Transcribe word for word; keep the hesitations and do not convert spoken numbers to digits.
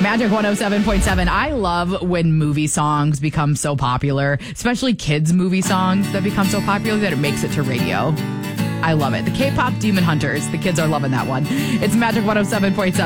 Magic one oh seven point seven. I love when movie songs become so popular, especially kids' movie songs that become so popular that it makes it to radio. I love it. The K-pop Demon Hunters. The kids are loving that one. It's Magic one oh seven point seven.